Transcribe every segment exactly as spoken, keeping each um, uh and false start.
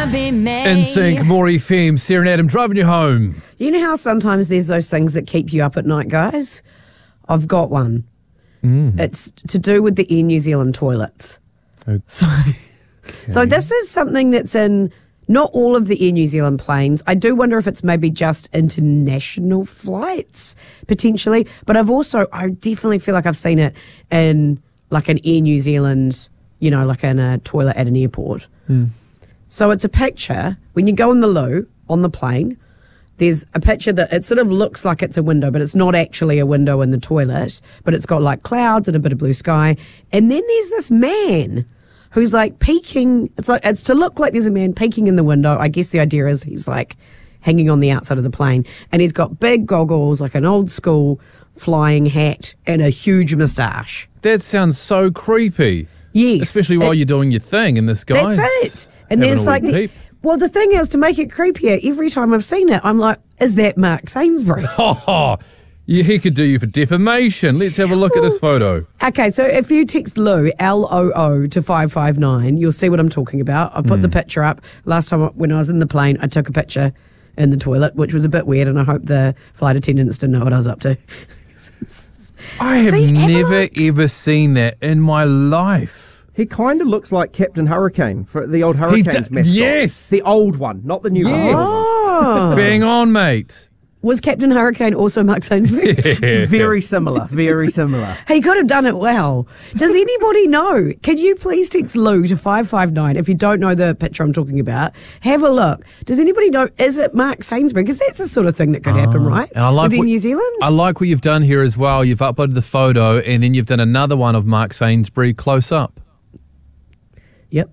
N Sync, More F M, Sarah and Adam driving you home. You know how sometimes there's those things that keep you up at night, guys? I've got one. Mm. It's to do with the Air New Zealand toilets. Okay. So, so this is something that's in not all of the Air New Zealand planes. I do wonder if it's maybe just international flights, potentially. But I've also, I definitely feel like I've seen it in like an Air New Zealand, you know, like in a toilet at an airport. Mm. So it's a picture, when you go in the loo on the plane, there's a picture that it sort of looks like it's a window, but it's not actually a window in the toilet, but it's got like clouds and a bit of blue sky. And then there's this man who's like peeking. It's like, it's to look like there's a man peeking in the window. I guess the idea is he's like hanging on the outside of the plane, and he's got big goggles, like an old school flying hat and a huge moustache. That sounds so creepy. Yes. Especially while it, you're doing your thing and this guy's That's it. And having there's a like, wee the, peep. well, the thing is, to make it creepier, every time I've seen it, I'm like, is that Mark Sainsbury? Oh, yeah, he could do you for defamation. Let's have a look at this photo. Okay, so if you text Lou, L O O, to five five nine, you'll see what I'm talking about. I've put Mm. the picture up. Last time when I was in the plane, I took a picture in the toilet, which was a bit weird, and I hope the flight attendants didn't know what I was up to. I have See, never, look. ever seen that in my life. He kind of looks like Captain Hurricane, for the old Hurricanes d- mascot. yes. The old one, not the new Yes. one. Oh. Bang on, mate. Was Captain Hurricane also Mark Sainsbury? Very similar, very similar. He could have done it well. Does anybody know? Can you please text Lou to five five nine if you don't know the picture I'm talking about? Have a look. Does anybody know, is it Mark Sainsbury? Because that's the sort of thing that could happen, right? And I like Within what, New Zealand? I like what you've done here as well. You've uploaded the photo and then you've done another one of Mark Sainsbury close up. Yep.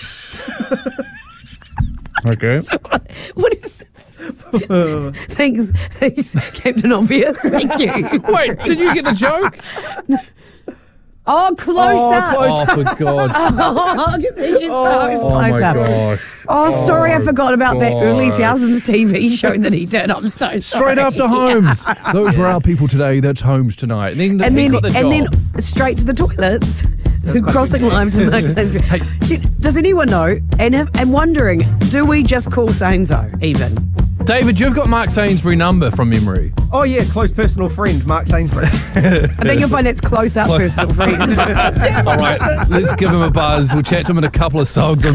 Okay. What is... Thanks, thanks, Captain Obvious. Thank you. Wait, did you get the joke? Oh, close Oh, up. close Oh, for God. Oh, because he used Oh. close Oh, my up. gosh. Oh, sorry, I Oh, forgot about that early God. thousands T V show that he did. I'm so sorry. Straight after Holmes. Those were our people today. That's Holmes tonight. And then, And he then, got the and job. then straight to the toilets, crossing live to Mark Sainsbury. Hey. Does anyone know? And have, and wondering, do we just call Sainzo even? David, you've got Mark Sainsbury's number from memory. Oh, yeah, close personal friend, Mark Sainsbury. I think you'll find that's close up personal friend. All right, let's give him a buzz. We'll chat to him in a couple of songs on